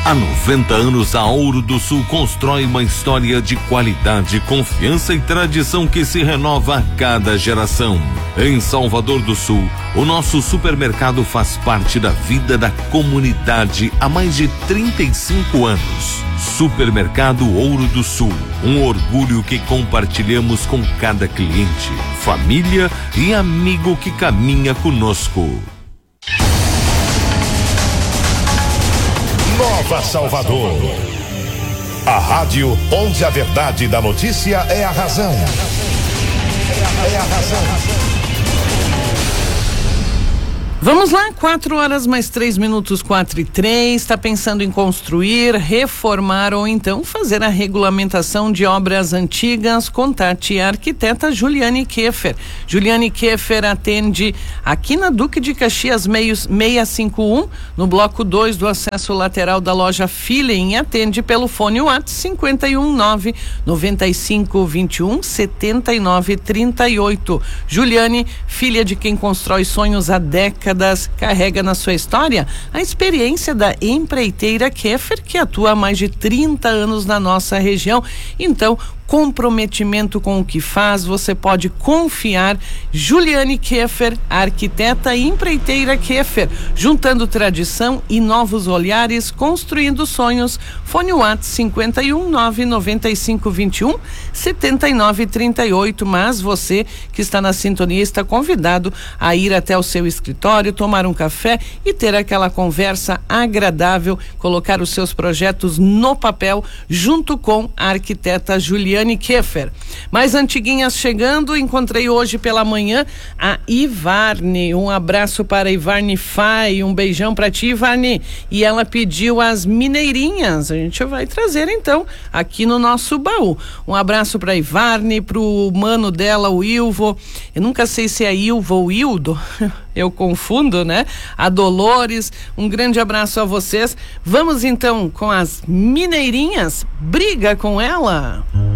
Há 90 anos, a Ouro do Sul constrói uma história de qualidade, confiança e tradição que se renova a cada geração. Em Salvador do Sul, o nosso supermercado faz parte da vida da comunidade há mais de 35 anos. Supermercado Ouro do Sul, um orgulho que compartilhamos com cada cliente, família e amigo que caminha conosco. Nova Salvador, a rádio onde a verdade da notícia é a razão. É a razão. Vamos lá, 4h mais 3 minutos, 4h03. Está pensando em construir, reformar ou então fazer a regulamentação de obras antigas? Contate a arquiteta Juliane Keffer. Juliane Keffer atende aqui na Duque de Caxias 651, no bloco 2 do acesso lateral da loja Feeling, e atende pelo fone WhatsApp 519-9521-7938. Juliane, filha de quem constrói sonhos há décadas, carrega na sua história a experiência da empreiteira Keffer, que atua há mais de 30 anos na nossa região. Então, comprometimento com o que faz, você pode confiar. Juliane Keffer, arquiteta e empreiteira Keffer, juntando tradição e novos olhares, construindo sonhos. Fone WhatsApp 519-9521-7938. Mas você que está na sintonia está convidado a ir até o seu escritório, tomar um café e ter aquela conversa agradável, colocar os seus projetos no papel junto com a arquiteta Juliane Keffer. Mais antiguinhas chegando, encontrei hoje pela manhã a Ivarne. Um abraço para Ivarne Fai, um beijão para ti, Ivarne. E ela pediu as mineirinhas. A gente vai trazer então aqui no nosso baú. Um abraço para Ivarne, pro mano dela, o Ilvo. Eu nunca sei se é Ilvo ou Ildo. Eu confundo, né? A Dolores, um grande abraço a vocês. Vamos então com as mineirinhas. Briga com ela.